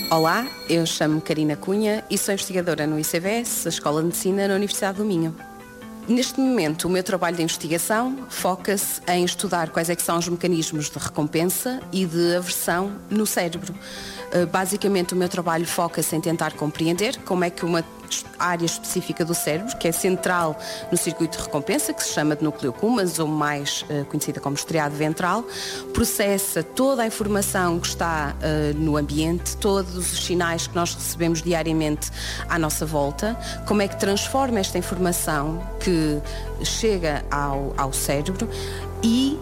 Olá, eu chamo-me Karina Cunha e sou investigadora no ICVS, a Escola de Medicina na Universidade do Minho. Neste momento, o meu trabalho de investigação foca-se em estudar quais é que são os mecanismos de recompensa e de aversão no cérebro. Basicamente, o meu trabalho foca-se em tentar compreender como é que uma área específica do cérebro, que é central no circuito de recompensa, que se chama de núcleo accumbens, ou mais conhecida como estriado ventral, processa toda a informação que está no ambiente, todos os sinais que nós recebemos diariamente à nossa volta, como é que transforma esta informação que chega ao cérebro e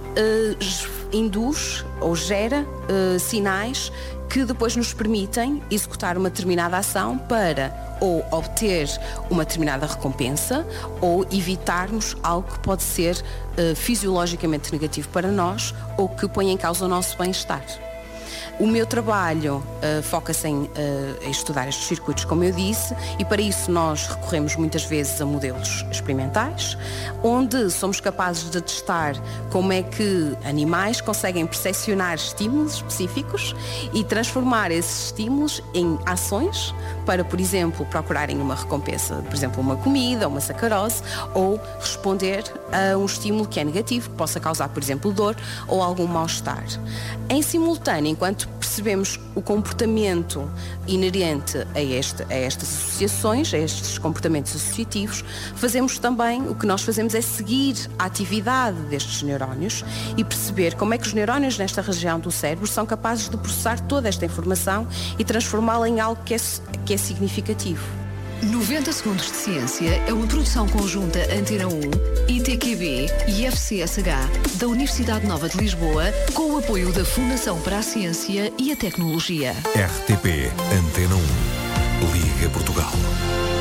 induz ou gera sinais que depois nos permitem executar uma determinada ação para ou obter uma determinada recompensa ou evitarmos algo que pode ser fisiologicamente negativo para nós ou que põe em causa o nosso bem-estar. O meu trabalho foca-se em estudar estes circuitos, como eu disse, e para isso nós recorremos muitas vezes a modelos experimentais, onde somos capazes de testar como é que animais conseguem percepcionar estímulos específicos e transformar esses estímulos em ações para, por exemplo, procurarem uma recompensa, por exemplo, uma comida, uma sacarose, ou responder a um estímulo que é negativo, que possa causar, por exemplo, dor ou algum mal-estar. Em simultâneo, enquanto percebemos o comportamento inerente a estas associações, a estes comportamentos associativos, fazemos também, o que nós fazemos é seguir a atividade destes neurónios e perceber como é que os neurónios nesta região do cérebro são capazes de processar toda esta informação e transformá-la em algo que é significativo. 90 Segundos de Ciência é uma produção conjunta Antena 1, ITQB e FCSH da Universidade Nova de Lisboa, com o apoio da Fundação para a Ciência e a Tecnologia. RTP Antena 1.